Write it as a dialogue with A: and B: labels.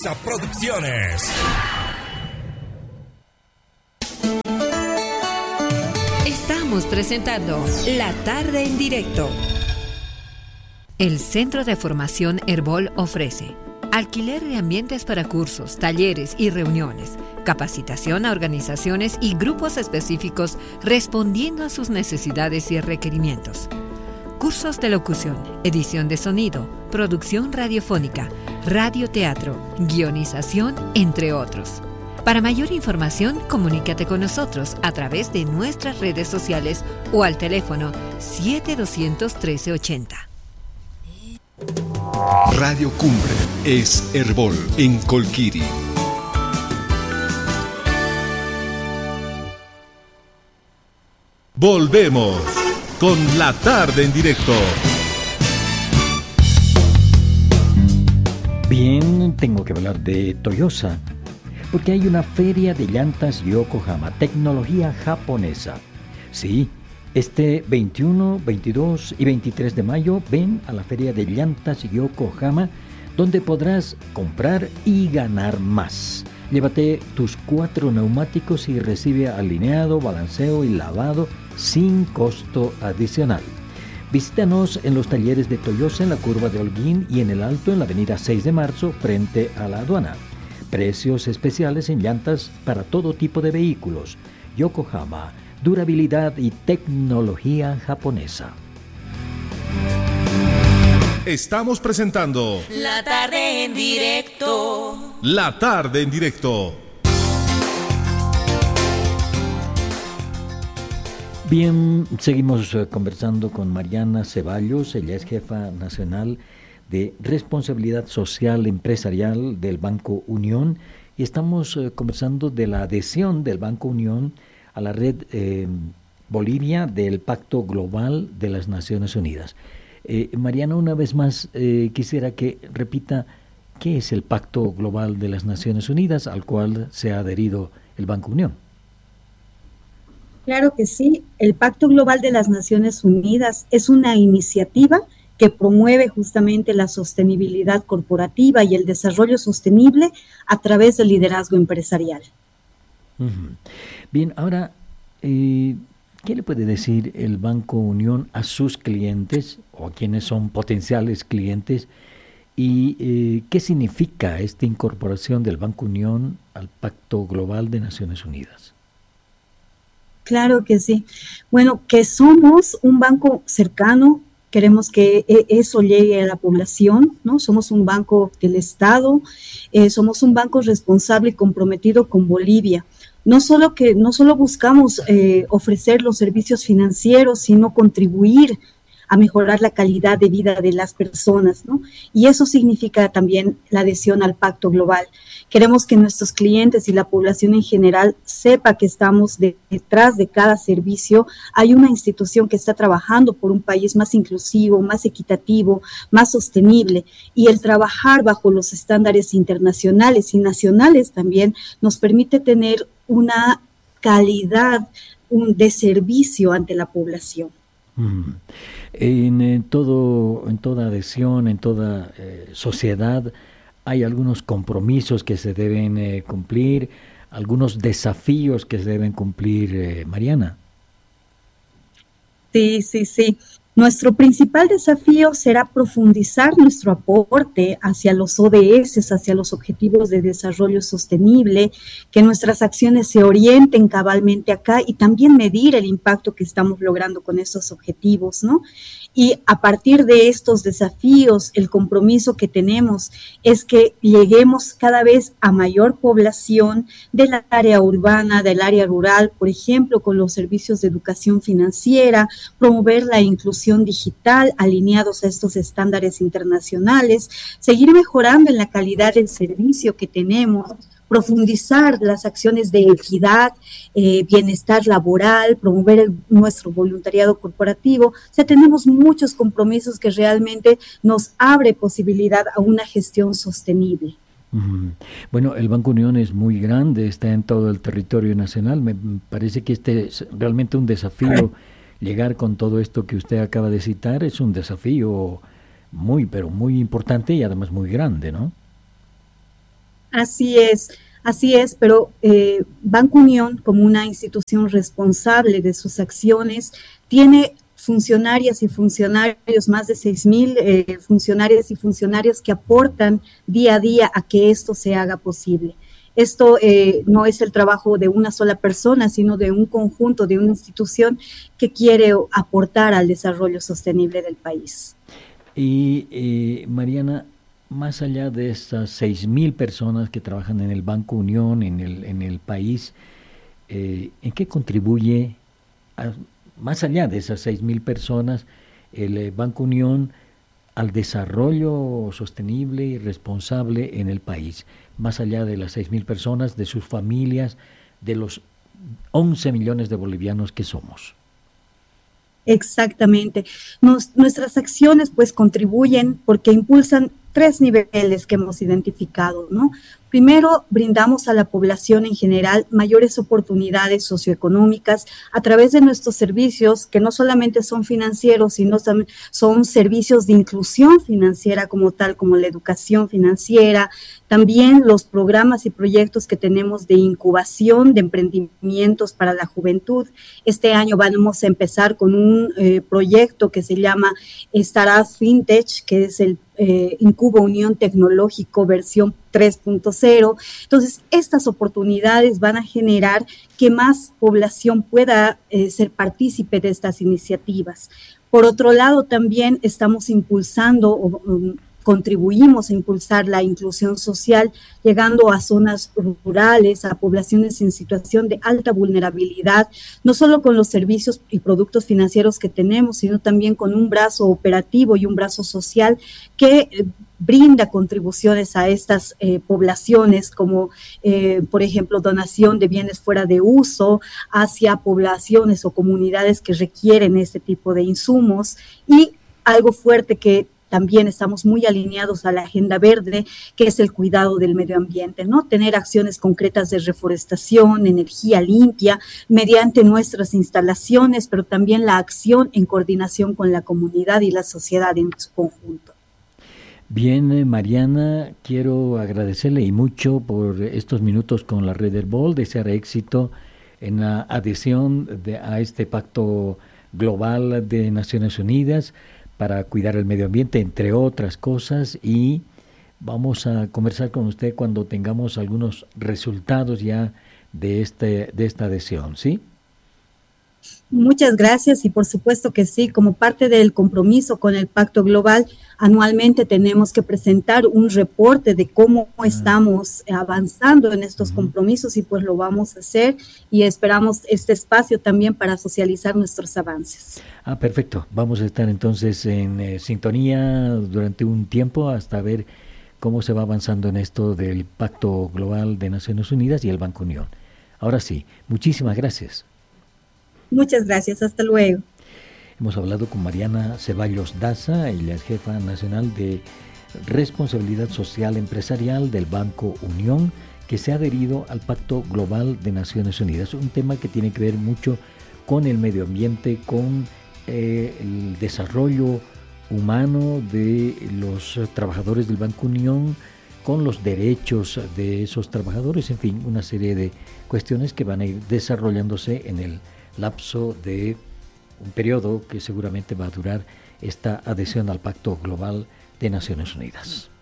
A: Medusa Producciones.
B: Estamos presentando La Tarde en Directo. El Centro de Formación Herbol ofrece alquiler de ambientes para cursos, talleres y reuniones, capacitación a organizaciones y grupos específicos respondiendo a sus necesidades y requerimientos. Cursos de locución, edición de sonido, producción radiofónica, radioteatro, guionización, entre otros. Para mayor información, comunícate con nosotros a través de nuestras redes sociales o al teléfono 7200-1380.
C: Radio Cumbre es Herbol en Colquiri.
D: Volvemos con La Tarde en Directo.
E: Bien, tengo que hablar de Toyosa, porque hay una feria de llantas Yokohama, tecnología japonesa. Sí, este 21, 22 y 23 de mayo ven a la feria de llantas Yokohama, donde podrás comprar y ganar más. Llévate tus 4 neumáticos y recibe alineado, balanceo y lavado sin costo adicional. Visítanos en los talleres de Toyosa en la curva de Holguín y en el Alto en la avenida 6 de marzo frente a la aduana. Precios especiales en llantas para todo tipo de vehículos. Yokohama, durabilidad y tecnología japonesa.
D: Estamos presentando
F: La Tarde en Directo.
D: La Tarde en Directo.
E: Bien, seguimos conversando con Mariana Ceballos. Ella es jefa nacional de responsabilidad social empresarial del Banco Unión, y estamos conversando de la adhesión del Banco Unión a la red Bolivia del Pacto Global de las Naciones Unidas. Mariana, una vez más quisiera que repita qué es el Pacto Global de las Naciones Unidas al cual se ha adherido el Banco Unión.
G: Claro que sí, el Pacto Global de las Naciones Unidas es una iniciativa que promueve justamente la sostenibilidad corporativa y el desarrollo sostenible a través del liderazgo empresarial.
E: Uh-huh. Bien, ahora, ¿qué le puede decir el Banco Unión a sus clientes o a quienes son potenciales clientes? ¿Y qué significa esta incorporación del Banco Unión al Pacto Global de Naciones Unidas?
G: Claro que sí. Bueno, que somos un banco cercano, queremos que eso llegue a la población, ¿no? Somos un banco del Estado, somos un banco responsable y comprometido con Bolivia. No solo buscamos ofrecer los servicios financieros, sino contribuir a mejorar la calidad de vida de las personas, ¿no? Y eso significa también la adhesión al Pacto Global. Queremos que nuestros clientes y la población en general sepa que estamos detrás de cada servicio. Hay una institución que está trabajando por un país más inclusivo, más equitativo, más sostenible, y el trabajar bajo los estándares internacionales y nacionales también nos permite tener una calidad de servicio ante la población.
E: En toda adhesión, en toda sociedad, hay algunos compromisos que se deben cumplir, algunos desafíos que se deben cumplir, Mariana.
G: Sí. Nuestro principal desafío será profundizar nuestro aporte hacia los ODS, hacia los Objetivos de Desarrollo Sostenible, que nuestras acciones se orienten cabalmente acá y también medir el impacto que estamos logrando con estos objetivos, ¿no? Y a partir de estos desafíos, el compromiso que tenemos es que lleguemos cada vez a mayor población del área urbana, del área rural, por ejemplo, con los servicios de educación financiera, promover la inclusión digital alineados a estos estándares internacionales, seguir mejorando en la calidad del servicio que tenemos, profundizar las acciones de equidad, bienestar laboral, promover nuestro voluntariado corporativo. O sea, tenemos muchos compromisos que realmente nos abre posibilidad a una gestión sostenible.
E: Bueno, el Banco Unión es muy grande, está en todo el territorio nacional. Me parece que este es realmente un desafío. Llegar con todo esto que usted acaba de citar es un desafío muy, pero muy importante y además muy grande, ¿no?
G: Así es, pero Banco Unión, como una institución responsable de sus acciones, tiene funcionarias y funcionarios, más de 6,000 funcionarias y funcionarios que aportan día a día a que esto se haga posible. Esto no es el trabajo de una sola persona, sino de un conjunto, de una institución que quiere aportar al desarrollo sostenible del país.
E: Y Mariana, más allá de estas 6,000 personas que trabajan en el Banco Unión, en el país, ¿en qué contribuye, más allá de esas 6,000 personas, el Banco Unión al desarrollo sostenible y responsable en el país? Más allá de las 6,000 personas, de sus familias, de los 11 millones de bolivianos que somos.
G: Exactamente. Nuestras acciones pues contribuyen porque impulsan 3 niveles que hemos identificado, ¿no? Primero, brindamos a la población en general mayores oportunidades socioeconómicas a través de nuestros servicios, que no solamente son financieros, sino también son servicios de inclusión financiera como tal, como la educación financiera, también los programas y proyectos que tenemos de incubación de emprendimientos para la juventud. Este año vamos a empezar con un proyecto que se llama Startup FinTech, que es el Incuba Unión Tecnológico versión 3.0. Entonces, estas oportunidades van a generar que más población pueda ser partícipe de estas iniciativas. Por otro lado, también estamos impulsando contribuimos a impulsar la inclusión social, llegando a zonas rurales, a poblaciones en situación de alta vulnerabilidad, no solo con los servicios y productos financieros que tenemos, sino también con un brazo operativo y un brazo social que brinda contribuciones a estas poblaciones, como por ejemplo donación de bienes fuera de uso hacia poblaciones o comunidades que requieren este tipo de insumos, y algo fuerte que también estamos muy alineados a la agenda verde, que es el cuidado del medio ambiente, ¿no? Tener acciones concretas de reforestación, energía limpia, mediante nuestras instalaciones, pero también la acción en coordinación con la comunidad y la sociedad en su conjunto.
E: Bien, Mariana, quiero agradecerle y mucho por estos minutos con la Red Herbol, desear éxito en la adhesión a este Pacto Global de Naciones Unidas para cuidar el medio ambiente, entre otras cosas, y vamos a conversar con usted cuando tengamos algunos resultados ya de esta adhesión, ¿sí?
G: Muchas gracias y por supuesto que sí, como parte del compromiso con el Pacto Global, anualmente tenemos que presentar un reporte de cómo estamos avanzando en estos compromisos y pues lo vamos a hacer y esperamos este espacio también para socializar nuestros avances.
E: Perfecto. Vamos a estar entonces en sintonía durante un tiempo hasta ver cómo se va avanzando en esto del Pacto Global de Naciones Unidas y el Banco Unión. Ahora sí, muchísimas gracias.
G: Muchas gracias, hasta luego.
E: Hemos hablado con Mariana Ceballos Daza, ella es jefa nacional de Responsabilidad Social Empresarial del Banco Unión, que se ha adherido al Pacto Global de Naciones Unidas, un tema que tiene que ver mucho con el medio ambiente, con el desarrollo humano de los trabajadores del Banco Unión, con los derechos de esos trabajadores, en fin, una serie de cuestiones que van a ir desarrollándose en el lapso de un periodo que seguramente va a durar esta adhesión al Pacto Global de Naciones Unidas.